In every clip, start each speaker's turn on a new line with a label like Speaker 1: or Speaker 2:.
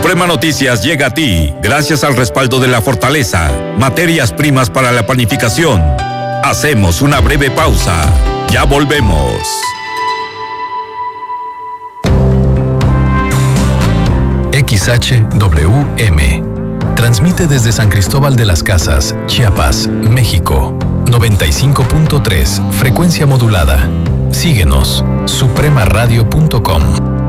Speaker 1: Suprema Noticias llega a ti gracias al respaldo de La Fortaleza, materias primas para la panificación. Hacemos una breve pausa. Ya volvemos.
Speaker 2: XHWM transmite desde San Cristóbal de las Casas, Chiapas, México. 95.3, frecuencia modulada. Síguenos, supremaradio.com.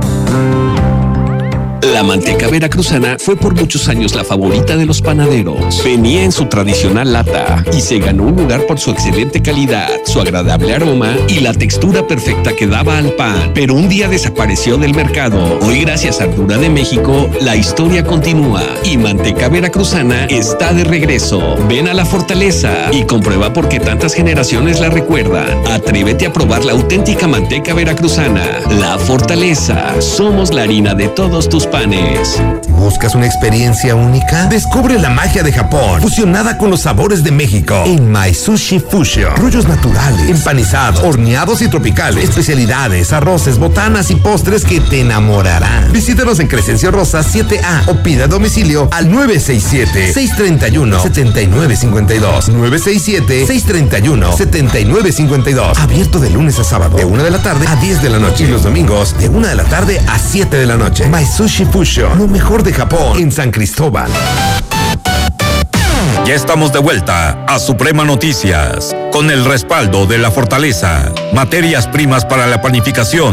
Speaker 3: La manteca veracruzana fue por muchos años la favorita de los panaderos. Venía en su tradicional lata y se ganó un lugar por su excelente calidad, su agradable aroma y la textura perfecta que daba al pan. Pero un día desapareció del mercado. Hoy, gracias a Ardura de México, la historia continúa y manteca veracruzana está de regreso. Ven a La Fortaleza y comprueba por qué tantas generaciones la recuerdan. Atrévete a probar la auténtica manteca veracruzana. La Fortaleza. Somos la harina de todos tus panes.
Speaker 4: ¿Buscas una experiencia única? Descubre la magia de Japón, fusionada con los sabores de México en My Sushi Fusion. Rollos naturales, empanizados, horneados y tropicales, especialidades, arroces, botanas y postres que te enamorarán. Visítanos en Crescencio Rosa 7A o pida a domicilio al 967-631-7952. 967-631-7952. Abierto de lunes a sábado, de 1 de la tarde a 10 de la noche. Y los domingos, de 1 de la tarde a 7 de la noche. My Sushi Fusion, lo mejor de Japón en San Cristóbal.
Speaker 1: Ya estamos de vuelta a Suprema Noticias, con el respaldo de La Fortaleza, materias primas para la panificación.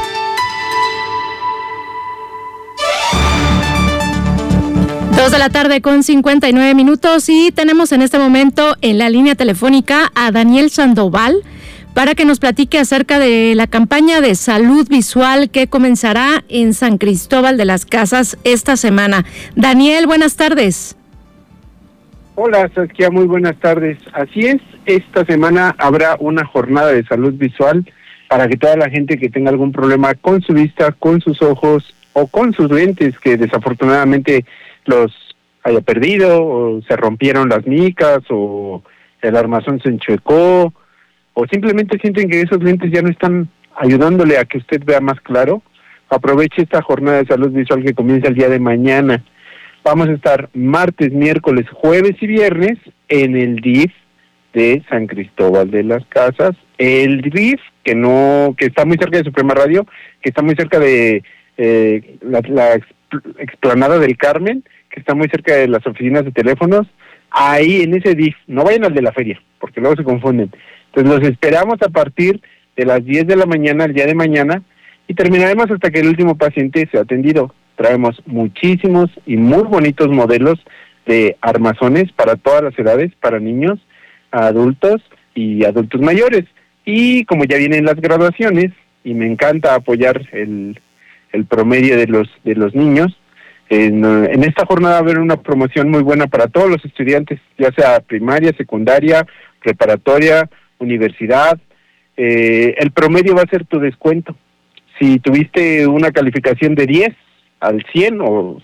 Speaker 5: Dos de la tarde con 59 minutos y tenemos en este momento en la línea telefónica a Daniel Sandoval para que nos platique acerca de la campaña de salud visual que comenzará en San Cristóbal de las Casas esta semana. Daniel, buenas tardes.
Speaker 6: Hola, Saskia, muy buenas tardes. Así es, esta semana habrá una jornada de salud visual para que toda la gente que tenga algún problema con su vista, con sus ojos o con sus lentes, que desafortunadamente los haya perdido o se rompieron las micas o el armazón se enchuecó, o simplemente sienten que esos lentes ya no están ayudándole a que usted vea más claro, aproveche esta jornada de salud visual que comienza el día de mañana. Vamos a estar martes, miércoles, jueves y viernes en el DIF de San Cristóbal de las Casas. El DIF, que está muy cerca de Suprema Radio, que está muy cerca de la explanada del Carmen, que está muy cerca de las oficinas de teléfonos. Ahí en ese DIF, no vayan al de la feria, porque luego se confunden. Entonces los esperamos a partir de las 10 de la mañana el día de mañana y terminaremos hasta que el último paciente sea atendido. Traemos muchísimos y muy bonitos modelos de armazones para todas las edades, para niños, adultos y adultos mayores. Y como ya vienen las graduaciones, y me encanta apoyar el promedio de los niños, en esta jornada va a haber una promoción muy buena para todos los estudiantes, ya sea primaria, secundaria, preparatoria, universidad. El promedio va a ser tu descuento. Si tuviste una calificación de 10 al 100 o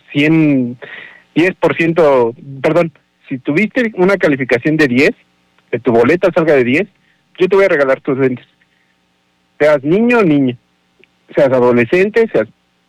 Speaker 6: 10%, perdón, si tuviste una calificación de 10, que tu boleta salga de 10, yo te voy a regalar tus lentes. Seas niño o niña, seas adolescente, seas